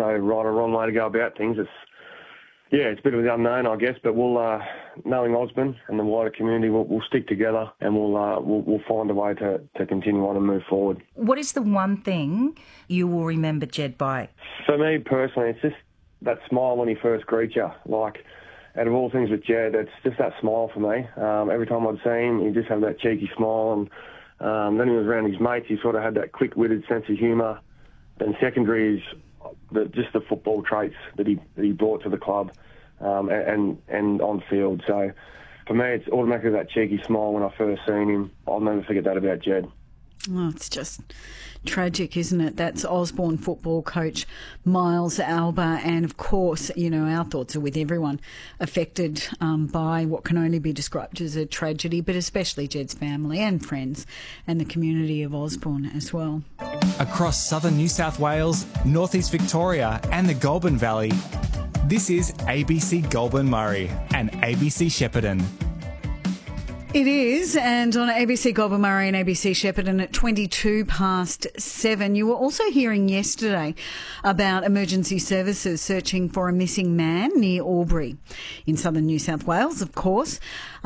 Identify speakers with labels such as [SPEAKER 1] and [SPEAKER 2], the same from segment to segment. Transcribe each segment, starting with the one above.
[SPEAKER 1] no right or wrong way to go about things. It's a bit of the unknown, I guess, but we'll, knowing Osborne and the wider community, we'll stick together and we'll find a way to continue on and move forward.
[SPEAKER 2] What is the one thing you will remember Jed by?
[SPEAKER 1] For me personally, it's just that smile when he first greets you. Like, out of all things with Jed, it's just that smile for me. Every time I'd see him, he'd just have that cheeky smile, and then he was around his mates, he sort of had that quick-witted sense of humour. Then secondary is just the football traits that he brought to the club and on field. So for me, it's automatically that cheeky smile when I first seen him. I'll never forget that about Jed.
[SPEAKER 3] Oh, it's just tragic, isn't it? That's Osborne football coach Miles Alba, and of course, our thoughts are with everyone affected by what can only be described as a tragedy, but especially Jed's family and friends and the community of Osborne as well.
[SPEAKER 4] Across southern New South Wales, northeast Victoria and the Goulburn Valley, this is ABC Goulburn Murray and ABC Shepparton.
[SPEAKER 3] It is, and on ABC Goulburn Murray and ABC Shepparton at 7:22. You were also hearing yesterday about emergency services searching for a missing man near Albury in southern New South Wales, of course.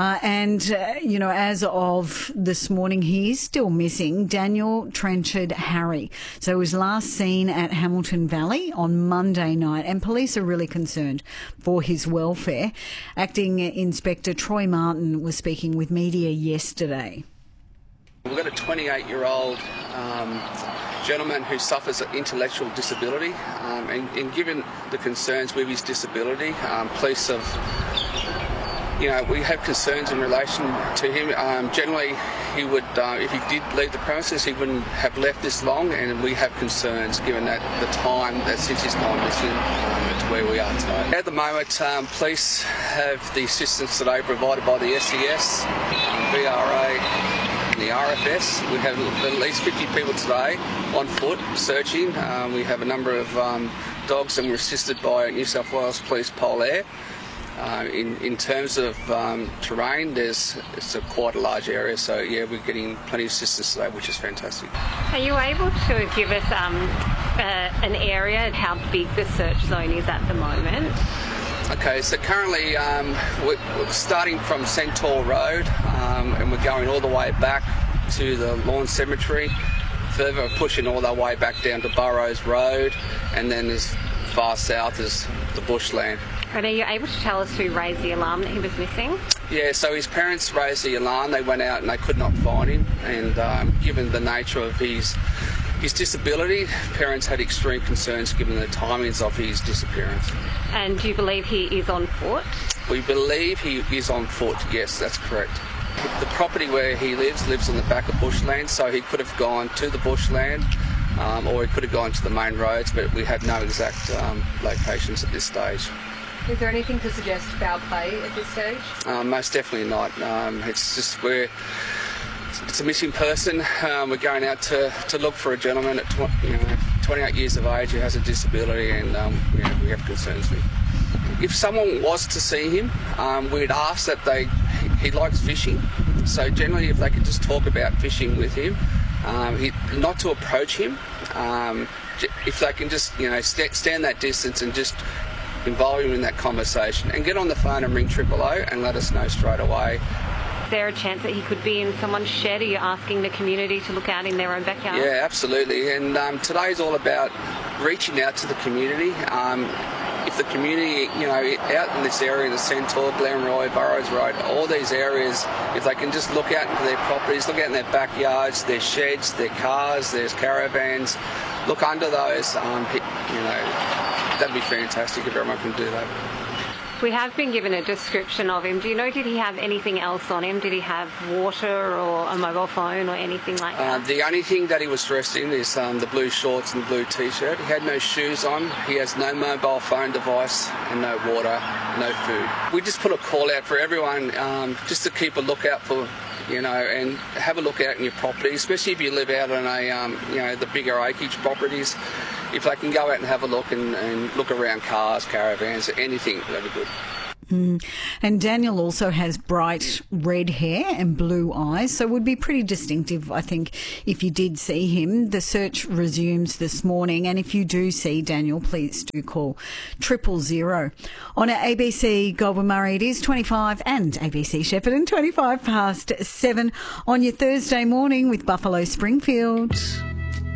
[SPEAKER 3] As of this morning, he is still missing, Daniel Trenchard Harry. So he was last seen at Hamilton Valley on Monday night, and police are really concerned for his welfare. Acting Inspector Troy Martin was speaking with media yesterday.
[SPEAKER 5] We've got a 28-year-old gentleman who suffers an intellectual disability, and given the concerns with his disability, police have, we have concerns in relation to him. Generally, he would, if he did leave the premises, he wouldn't have left this long, and we have concerns given that the time that since he's gone missing to where we are today. At the moment, police have the assistance today provided by the SES, VRA, and the RFS. We have at least 50 people today on foot searching. We have a number of dogs, and we're assisted by New South Wales Police Pol Air. In terms of terrain, it's quite a large area, so we're getting plenty of assistance today, which is fantastic.
[SPEAKER 6] Are you able to give us an area, how big the search zone is at the moment?
[SPEAKER 5] Okay, so currently we're starting from Centaur Road and we're going all the way back to the Lawn Cemetery, further pushing all the way back down to Burrows Road, and then as far south as the bushland.
[SPEAKER 6] And are you able to tell us who raised the alarm that he was missing?
[SPEAKER 5] Yeah, so his parents raised the alarm. They went out and they could not find him. And given the nature of his disability, parents had extreme concerns given the timings of his disappearance.
[SPEAKER 6] And do you believe he is on foot?
[SPEAKER 5] We believe he is on foot, yes, that's correct. The property where he lives on the back of bushland, so he could have gone to the bushland or he could have gone to the main roads, but we have no exact locations at this stage.
[SPEAKER 7] Is there anything to suggest foul play at this stage?
[SPEAKER 5] Most definitely not. It's just it's a missing person. We're going out to look for a gentleman at 28 years of age who has a disability, and we have concerns with him. If someone was to see him, we'd ask that he likes fishing. So generally, if they could just talk about fishing with him, not to approach him. If they can just stand that distance and just involve him in that conversation and get on the phone and ring 000 and let us know straight away.
[SPEAKER 6] Is there a chance that he could be in someone's shed? Are you asking the community to look out in their own backyard?
[SPEAKER 5] Yeah, absolutely. And today's all about reaching out to the community. If the community, out in this area, the Centaur, Glenroy, Burrows Road, all these areas, if they can just look out into their properties, look out in their backyards, their sheds, their cars, their caravans, look under those, that'd be fantastic if everyone can do that.
[SPEAKER 6] We have been given a description of him. Do you know, did he have anything else on him? Did he have water or a mobile phone or anything like that?
[SPEAKER 5] The only thing that he was dressed in is the blue shorts and blue T-shirt. He had no shoes on. He has no mobile phone device and no water, no food. We just put a call out for everyone just to keep a lookout for, and have a look out in your property, especially if you live out on the bigger acreage properties. If they can go out and have a look and look around cars, caravans, anything, that'd be good.
[SPEAKER 3] And Daniel also has bright red hair and blue eyes, so would be pretty distinctive, I think, if you did see him. The search resumes this morning, and if you do see Daniel, please do call 000. On our ABC Goulburn Murray, it is 25 and ABC Shepparton 25 past 7 on your Thursday morning with Buffalo Springfield.